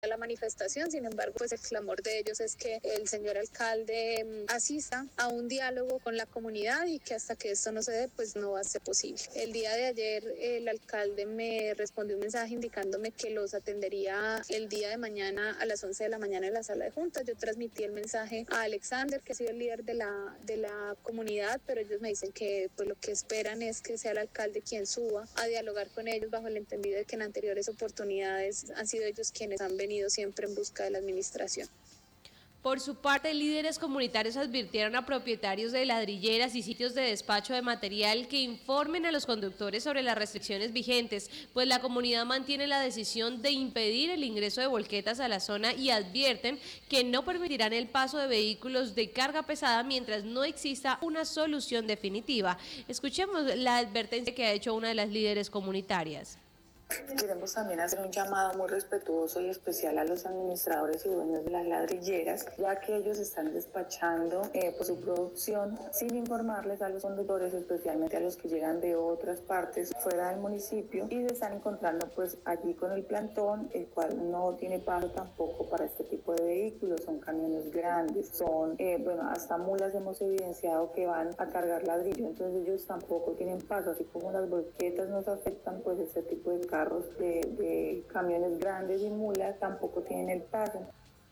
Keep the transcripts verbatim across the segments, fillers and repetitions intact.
a la manifestación. Sin embargo, pues el clamor de ellos es que el señor alcalde asista a un diálogo con la comunidad y que hasta que esto no se dé, pues no va a ser posible. El día de ayer el alcalde me respondió un mensaje indicándome que los atendería el día de mañana a las once de la mañana en la sala de juntas. Yo transmití el mensaje a Alexander, que ha sido el líder de la, de la comunidad, pero ellos me dicen que pues lo que esperan es que sea el alcalde quien suba a dialogar con ellos, bajo el entendido de que en anteriores oportunidades han sido ellos quienes han venido siempre en busca de la administración. Por su parte, líderes comunitarios advirtieron a propietarios de ladrilleras y sitios de despacho de material que informen a los conductores sobre las restricciones vigentes, pues la comunidad mantiene la decisión de impedir el ingreso de volquetas a la zona y advierten que no permitirán el paso de vehículos de carga pesada mientras no exista una solución definitiva. Escuchemos la advertencia que ha hecho una de las líderes comunitarias. Queremos también hacer un llamado muy respetuoso y especial a los administradores y dueños de las ladrilleras, ya que ellos están despachando eh, por su producción sin informarles a los conductores, especialmente a los que llegan de otras partes fuera del municipio, y se están encontrando pues allí con el plantón, el cual no tiene paso tampoco para este tipo de vehículos. Son camiones grandes, son, eh, bueno, hasta mulas hemos evidenciado que van a cargar ladrillo, entonces ellos tampoco tienen paso, así como las volquetas nos afectan, pues este tipo de carros De, de camiones grandes y mulas tampoco tienen el paso.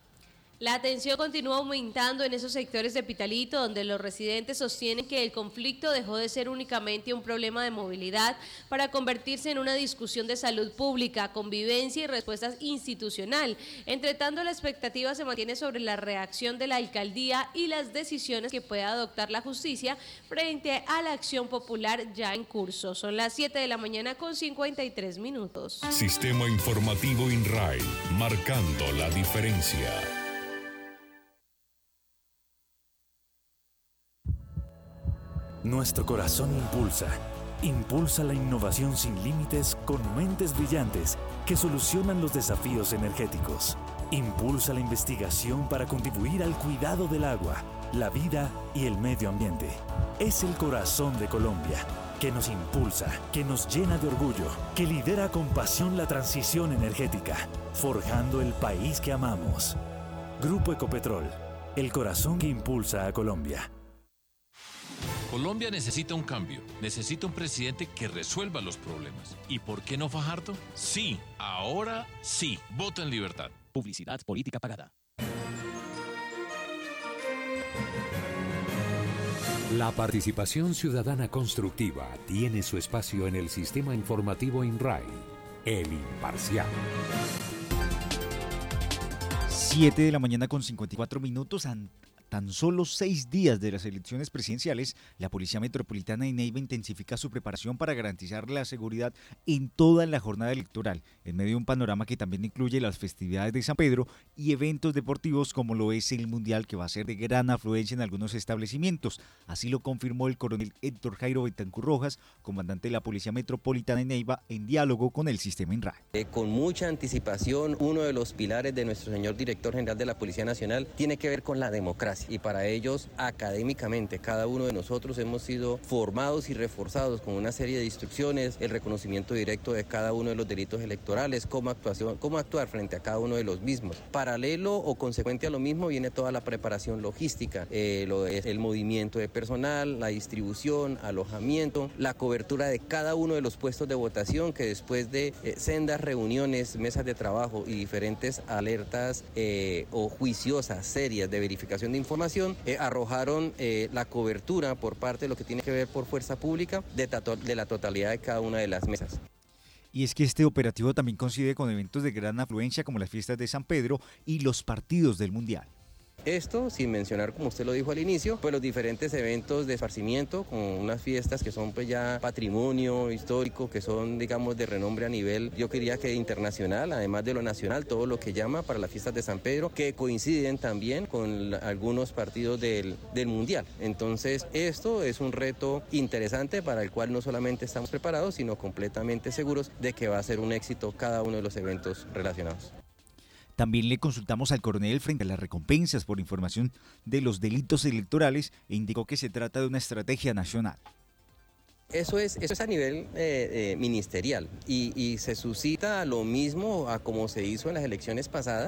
La tensión continúa aumentando en esos sectores de Pitalito, donde los residentes sostienen que el conflicto dejó de ser únicamente un problema de movilidad para convertirse en una discusión de salud pública, convivencia y respuestas institucional. Entre tanto, la expectativa se mantiene sobre la reacción de la alcaldía y las decisiones que pueda adoptar la justicia frente a la acción popular ya en curso. Son las siete de la mañana con cincuenta y tres minutos. Sistema Informativo INRAE, marcando la diferencia. Nuestro corazón impulsa, impulsa la innovación sin límites con mentes brillantes que solucionan los desafíos energéticos. Impulsa la investigación para contribuir al cuidado del agua, la vida y el medio ambiente. Es el corazón de Colombia, que nos impulsa, que nos llena de orgullo, que lidera con pasión la transición energética, forjando el país que amamos. Grupo Ecopetrol, el corazón que impulsa a Colombia. Colombia necesita un cambio, necesita un presidente que resuelva los problemas. ¿Y por qué no Fajardo? Sí, ahora sí. Vota en libertad. Publicidad política pagada. La participación ciudadana constructiva tiene su espacio en el Sistema Informativo INRAE, el imparcial. siete de la mañana con cincuenta y cuatro minutos. Tan solo seis días de las elecciones presidenciales, la Policía Metropolitana de Neiva intensifica su preparación para garantizar la seguridad en toda la jornada electoral, en medio de un panorama que también incluye las festividades de San Pedro y eventos deportivos como lo es el Mundial, que va a ser de gran afluencia en algunos establecimientos. Así lo confirmó el coronel Héctor Jairo Betancur Rojas, comandante de la Policía Metropolitana de Neiva, en diálogo con el sistema INRAE. Eh, con mucha anticipación, uno de los pilares de nuestro señor director general de la Policía Nacional tiene que ver con la democracia. Y para ellos, académicamente, cada uno de nosotros hemos sido formados y reforzados con una serie de instrucciones, el reconocimiento directo de cada uno de los delitos electorales, cómo, actuación, cómo actuar frente a cada uno de los mismos. Paralelo o consecuente a lo mismo viene toda la preparación logística, eh, lo es el movimiento de personal, la distribución, alojamiento, la cobertura de cada uno de los puestos de votación, que después de eh, sendas reuniones, mesas de trabajo y diferentes alertas eh, o juiciosas, serias de verificación de información, Eh, arrojaron eh, la cobertura por parte de lo que tiene que ver por fuerza pública de, de la totalidad de cada una de las mesas. Y es que este operativo también coincide con eventos de gran afluencia como las fiestas de San Pedro y los partidos del Mundial. Esto sin mencionar, como usted lo dijo al inicio, pues los diferentes eventos de esparcimiento, con unas fiestas que son pues ya patrimonio histórico, que son digamos de renombre a nivel, yo quería que internacional, además de lo nacional, todo lo que llama para las fiestas de San Pedro, que coinciden también con algunos partidos del, del Mundial. Entonces esto es un reto interesante para el cual no solamente estamos preparados, sino completamente seguros de que va a ser un éxito cada uno de los eventos relacionados. También le consultamos al coronel frente a las recompensas por información de los delitos electorales e indicó que se trata de una estrategia nacional. Eso es, eso es a nivel eh, eh, ministerial y, y se suscita lo mismo a como se hizo en las elecciones pasadas.